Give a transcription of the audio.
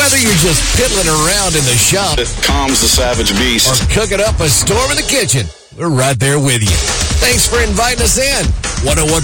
Whether you're just piddling around in the shop, It calms the savage beast. or cooking up a storm in the kitchen, we're right there with you. Thanks for inviting us in. 101.5